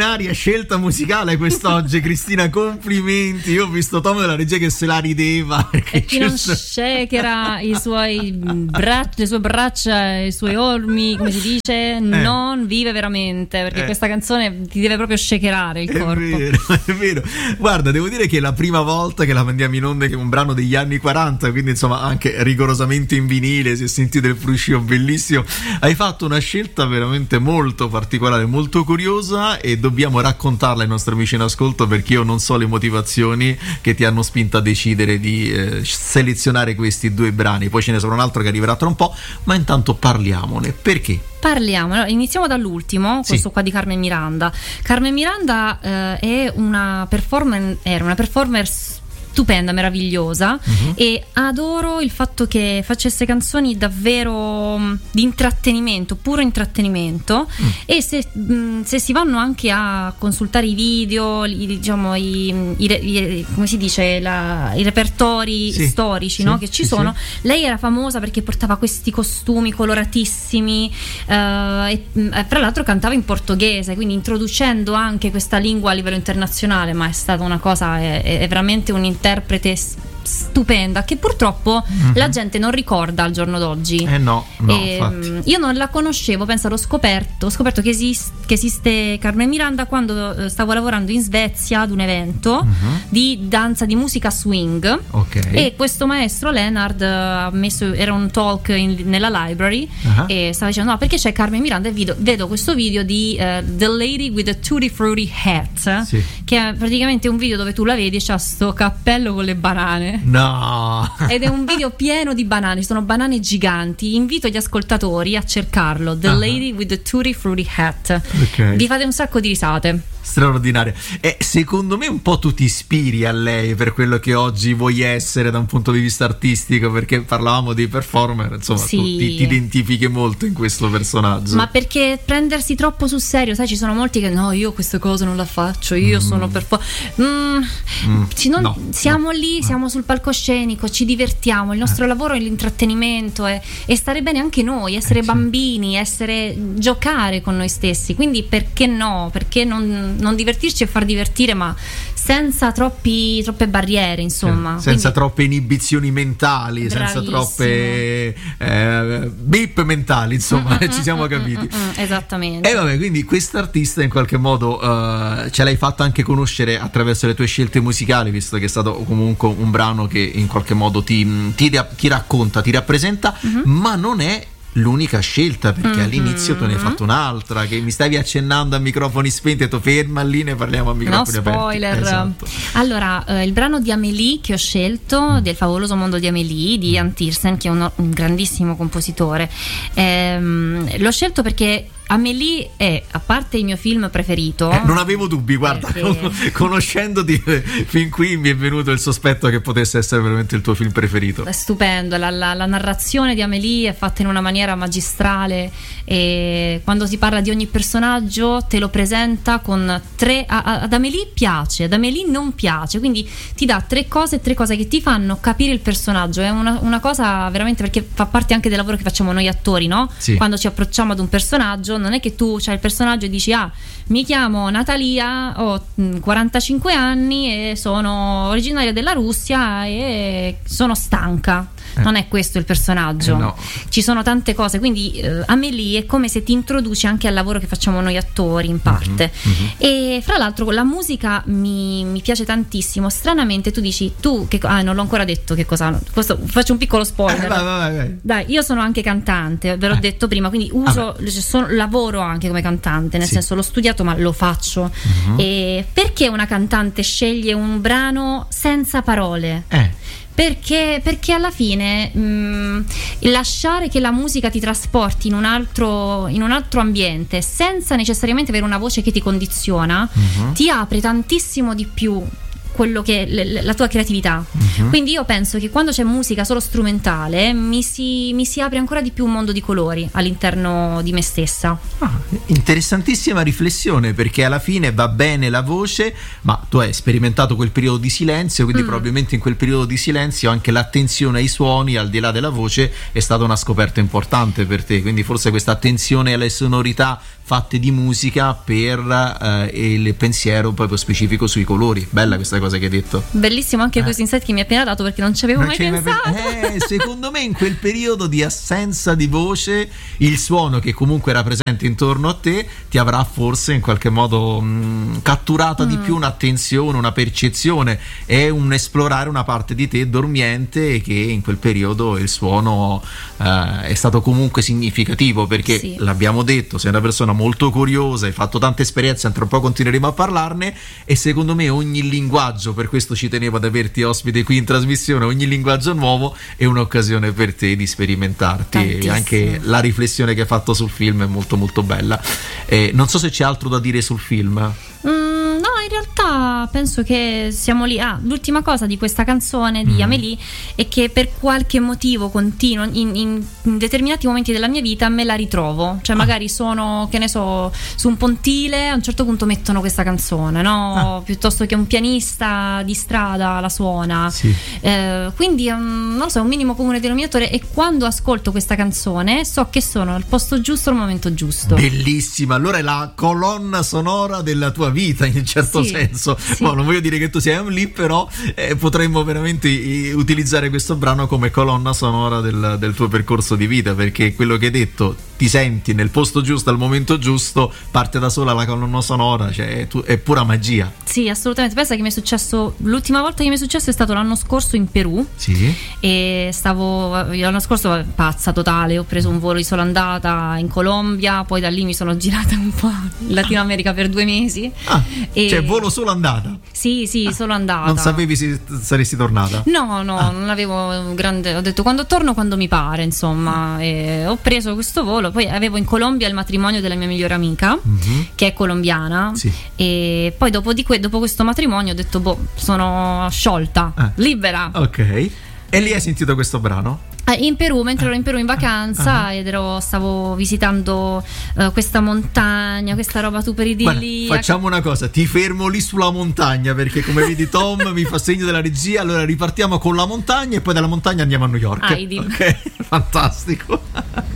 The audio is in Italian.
straordinaria scelta musicale quest'oggi, Cristina, complimenti. Io ho visto Tom della regia che se la rideva e chi non shakera le sue braccia, i suoi ormi, come si dice, non vive veramente, perché questa canzone ti deve proprio shakerare il corpo. È vero. Guarda, devo dire che è la prima volta che la mandiamo in onda, che è un brano degli anni 40, quindi insomma anche rigorosamente in vinile, si è sentito il fruscio bellissimo. Hai fatto una scelta veramente molto particolare, molto curiosa, e dobbiamo raccontarla ai nostri amici in ascolto, perché io non so le motivazioni che ti hanno spinto a decidere di selezionare questi due brani. Poi ce ne sarà un altro che arriverà tra un po', ma intanto parliamone. Perché? Parliamo, allora, iniziamo dall'ultimo, questo qua di Carmen Miranda. Carmen Miranda era una performer stupenda, meravigliosa, e adoro il fatto che facesse canzoni davvero di intrattenimento, puro intrattenimento, e se si vanno anche a consultare i video, come si dice, i repertori storici, no? Che ci sono. Lei era famosa perché portava questi costumi coloratissimi, e tra l'altro cantava in portoghese, quindi introducendo anche questa lingua a livello internazionale, ma è stata una cosa, è veramente un interprete stupenda, che purtroppo la gente non ricorda al giorno d'oggi. Io non la conoscevo, penso, l'ho scoperto che esiste Carmen Miranda quando stavo lavorando in Svezia ad un evento di danza, di musica swing, e questo maestro Leonard era un talk nella library, e stava dicendo: no, perché c'è Carmen Miranda, e vedo questo video di The Lady with the Tutti Frutti Hat, che è praticamente un video dove tu la vedi e c'ha sto cappello con le banane. No! Ed è un video pieno di banane, ci sono banane giganti. Invito gli ascoltatori a cercarlo, The Lady with the Tutti Frutti Hat. Vi fate un sacco di risate. Straordinaria. E secondo me un po' tu ti ispiri a lei per quello che oggi vuoi essere da un punto di vista artistico, perché parlavamo di performer, insomma, tu ti identifichi molto in questo personaggio. Ma perché prendersi troppo sul serio, sai, ci sono molti che no, io queste cose non la faccio, io sono siamo lì, siamo sul palcoscenico, ci divertiamo, il nostro lavoro è l'intrattenimento, e stare bene anche noi, essere bambini, giocare con noi stessi, quindi perché no? Perché non divertirci e far divertire, ma senza troppe barriere, insomma, senza troppe inibizioni mentali, senza troppe beep mentali, insomma. Ci siamo capiti. Esattamente. E vabbè, quindi quest'artista in qualche modo ce l'hai fatta anche conoscere attraverso le tue scelte musicali, visto che è stato comunque un brano che in qualche modo ti racconta, ti rappresenta, ma non è l'unica scelta, perché all'inizio tu ne hai fatto un'altra che mi stavi accennando a microfoni spenti, e tu ferma lì, ne parliamo a microfoni aperti. No spoiler. Esatto. Allora, il brano di Amélie che ho scelto, del favoloso mondo di Amélie di Jan Tiersen, che è un grandissimo compositore, l'ho scelto perché Amélie è, a parte il mio film preferito, non avevo dubbi, guarda, conoscendoti fin qui mi è venuto il sospetto che potesse essere veramente il tuo film preferito. È stupendo, la narrazione di Amélie è fatta in una maniera magistrale, e quando si parla di ogni personaggio te lo presenta con ad Amélie piace, ad Amélie non piace, quindi ti dà tre cose che ti fanno capire il personaggio. È una cosa veramente, perché fa parte anche del lavoro che facciamo noi attori, no? Quando ci approcciamo ad un personaggio, non è che tu c'hai il personaggio e dici: mi chiamo Natalia, ho 45 anni e sono originaria della Russia e sono stanca. Non è questo il personaggio. No. Ci sono tante cose, quindi Amélie è come se ti introduci anche al lavoro che facciamo noi attori in parte. E fra l'altro la musica mi piace tantissimo. Stranamente tu dici, non l'ho ancora detto che cosa. Questo, faccio un piccolo spoiler. Vai. Dai, io sono anche cantante, ve l'ho detto prima, quindi lavoro anche come cantante, nel senso l'ho studiato ma lo faccio. E perché una cantante sceglie un brano senza parole? Perché alla fine lasciare che la musica ti trasporti in un altro ambiente senza necessariamente avere una voce che ti condiziona ti apre tantissimo di più quello che la tua creatività. Quindi io penso che quando c'è musica solo strumentale mi si apre ancora di più un mondo di colori all'interno di me stessa. Interessantissima riflessione, perché alla fine va bene la voce, ma tu hai sperimentato quel periodo di silenzio, quindi probabilmente in quel periodo di silenzio anche l'attenzione ai suoni al di là della voce è stata una scoperta importante per te, quindi forse questa attenzione alle sonorità fatte di musica per il pensiero proprio specifico sui colori. Bella questa cosa che hai detto. Bellissimo anche questo insight che mi hai appena dato, perché non ci avevo mai pensato. Secondo me in quel periodo di assenza di voce il suono che comunque era presente intorno a te ti avrà forse in qualche modo catturata di più un'attenzione, una percezione e un esplorare una parte di te dormiente, che in quel periodo il suono è stato comunque significativo, perché l'abbiamo detto, sei una persona molto curiosa, hai fatto tante esperienze, tra un po' continueremo a parlarne, e secondo me ogni linguaggio, per questo ci tenevo ad averti ospite qui in trasmissione, ogni linguaggio nuovo è un'occasione per te di sperimentarti. Tantissimo. E anche la riflessione che hai fatto sul film è molto molto bella. Non so se c'è altro da dire sul film. No, in realtà penso che siamo lì. L'ultima cosa di questa canzone di Amélie è che per qualche motivo continuo in determinati momenti della mia vita me la ritrovo, cioè magari sono, che ne so, su un pontile, a un certo punto mettono questa canzone, no? Piuttosto che un pianista di strada la suona, quindi non lo so, è un minimo comune denominatore, e quando ascolto questa canzone so che sono al posto giusto al momento giusto. Bellissima, allora è la colonna sonora della tua vita in un certo senso. No, non voglio dire che tu sei lì, però potremmo veramente utilizzare questo brano come colonna sonora del tuo percorso di vita, perché quello che hai detto, ti senti nel posto giusto al momento giusto, parte da sola la colonna sonora, cioè è pura magia. Sì, assolutamente. Pensa che mi è successo, l'ultima volta che mi è successo è stato l'anno scorso in Perù. E l'anno scorso pazza totale, ho preso un volo di sola andata in Colombia, poi da lì mi sono girata un po' in Latino America per 2 mesi. Cioè volo solo andata? Sì, solo andata. Non sapevi se saresti tornata? No, non avevo un grande, ho detto quando torno, quando mi pare, insomma, e ho preso questo volo. Poi avevo in Colombia il matrimonio della mia migliore amica, che è colombiana, e poi dopo questo matrimonio ho detto sono sciolta, libera. Ok. E lì hai sentito questo brano? In Perù, mentre ero in Perù in vacanza stavo visitando questa montagna, questa roba super idilliaca. Facciamo una cosa, ti fermo lì sulla montagna, perché come vedi Tom mi fa segno della regia, allora ripartiamo con la montagna e poi dalla montagna andiamo a New York. Ok, fantastico.